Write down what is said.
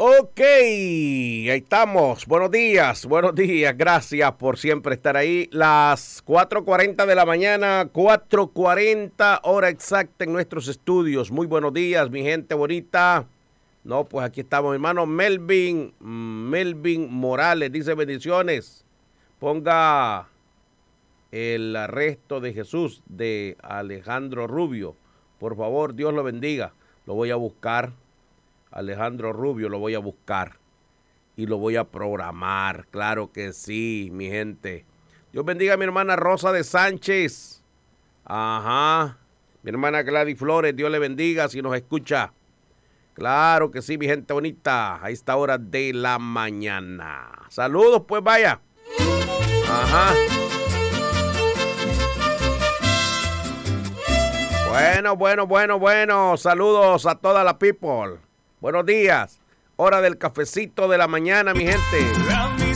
Ok, ahí estamos. Buenos días, gracias por siempre estar ahí. Las 4:40 de la mañana, 4:40 hora exacta en nuestros estudios. Muy buenos días, mi gente bonita. No, pues aquí estamos, mi hermano Melvin Morales, dice bendiciones. Ponga el arresto de Jesús de Alejandro Rubio. Por favor, Dios lo bendiga. Lo voy a buscar. Alejandro Rubio lo voy a buscar y lo voy a programar, claro que sí, mi gente. Dios bendiga a mi hermana Rosa de Sánchez. Ajá. Mi hermana Gladys Flores, Dios le bendiga si nos escucha. Claro que sí, mi gente bonita, a esta hora de la mañana. Saludos, pues vaya. Ajá. Bueno. Saludos a toda la people. Buenos días, hora del cafecito de la mañana, mi gente.